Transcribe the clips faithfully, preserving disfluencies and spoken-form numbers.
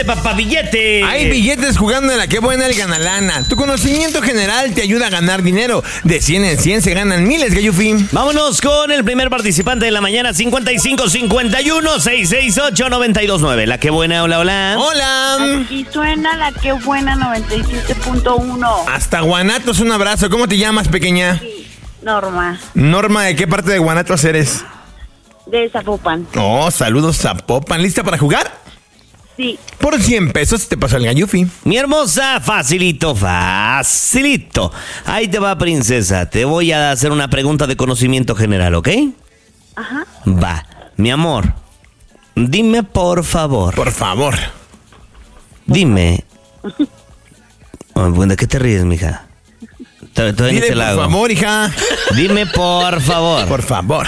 billete, papá, billete. Hay billetes jugando en la que buena el gana lana. Tu conocimiento general te ayuda a ganar dinero. De cien en cien se ganan miles, Gayufi. Vámonos con el primer participante de la mañana, cincuenta y cinco cincuenta y uno, seiscientos sesenta y ocho, noventa y dos nueve. La que buena, hola, hola. Hola. Aquí suena la que buena noventa y siete punto uno. Hasta Guanatos, un abrazo. ¿Cómo te llamas, pequeña? Sí, Norma, Norma, ¿de qué parte de Guanatos eres? de Zapopan. Oh, saludos, Zapopan. ¿Lista para jugar? Sí. Por cien pesos te pasó el Gayufi. Mi hermosa, facilito, facilito. Ahí te va, princesa. Te voy a hacer una pregunta de conocimiento general, ¿ok? Ajá. Va. Mi amor, dime por favor. Por favor. Dime. Oh, ¿de qué te ríes, mija? Te, te Dile te por la hago. favor, hija. Dime por favor. Por favor.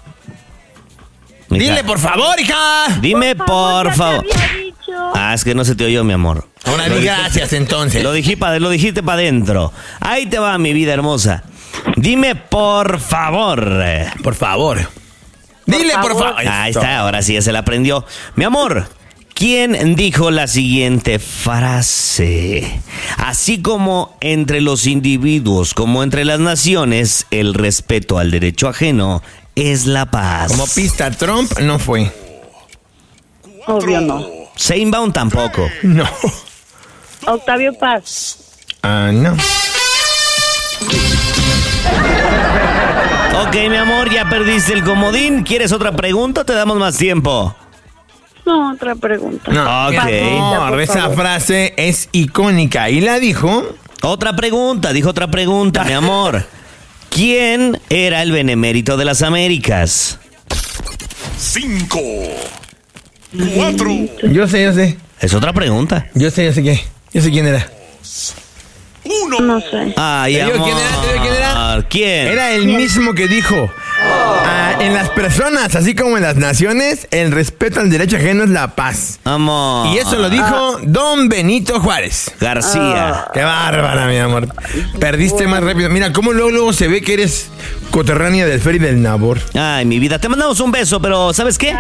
Mija. Dile por favor, hija. Dime por ya te favor. había dicho. Ah, es que no se te oyó, mi amor. Ahora Lo di dijiste- gracias entonces. Lo, dije pa- lo dijiste para adentro. Ahí te va, mi vida hermosa. Dime por favor. Por favor. Dile por favor. favor. Ahí está, ahora sí ya se la aprendió. Mi amor, ¿quién dijo la siguiente frase? Así como entre los individuos, como entre las naciones, el respeto al derecho ajeno es la paz. Como pista, Trump no fue. Obvio no. Sheinbaum tampoco. No. Octavio Paz. Ah, no. Ok, mi amor, ya perdiste el comodín. ¿Quieres otra pregunta o te damos más tiempo? No, otra pregunta. No. Ok. No, por esa favor. frase es icónica. Y la dijo. Otra pregunta, dijo otra pregunta, mi amor. ¿Quién era el benemérito de las Américas? Cinco, cuatro, Yo sé, yo sé. Es otra pregunta. Yo sé, yo sé qué. Yo sé quién era. uno. No sé. Ay, ¿Te digo amor. quién era? ¿Te digo quién era? ¿Quién? Era el mismo que dijo. "Ah, en las personas, así como en las naciones, el respeto al derecho ajeno es la paz. Amor. Y eso lo dijo Don Benito Juárez. García. Qué bárbara, mi amor. Perdiste más rápido. Mira, cómo luego, luego se ve que eres coterránea del Ferry del Nabor. Ay, mi vida. Te mandamos un beso, pero ¿sabes qué?